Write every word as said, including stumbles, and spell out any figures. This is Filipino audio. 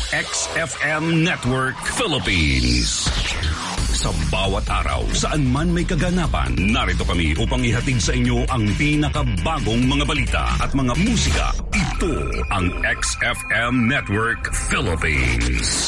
X F M Network Philippines. Sa bawat araw, saan man may kaganapan, narito kami upang ihatid sa inyo ang pinakabagong mga balita at mga musika. Ito ang X F M Network Philippines.